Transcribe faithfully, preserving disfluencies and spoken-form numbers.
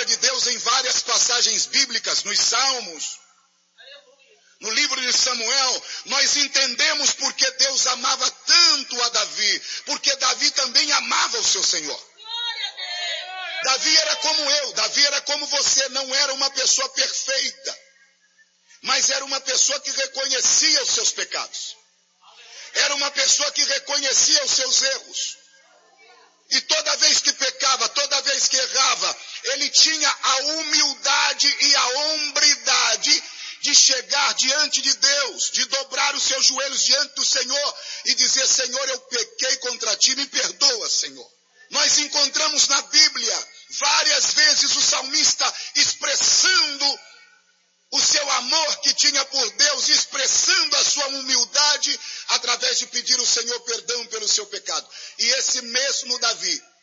palavra de Deus em várias passagens bíblicas, nos Salmos, no livro de Samuel, nós entendemos porque Deus amava tanto a Davi, porque Davi também amava o seu Senhor. Davi era como eu, Davi era como você, não era uma pessoa perfeita, mas era uma pessoa que reconhecia os seus pecados. Era uma pessoa que reconhecia os seus erros. E toda vez que pecava, toda vez que errava, ele tinha a humildade e a hombridade de chegar diante de Deus, de dobrar os seus joelhos diante do Senhor e dizer: Senhor, eu pequei contra ti, me perdoa, Senhor. Nós encontramos na Bíblia várias vezes o salmista expressando o seu amor que tinha por Deus, expressando a sua humildade através de pedir ao Senhor perdão pelo seu pecado. E esse mesmo Davi,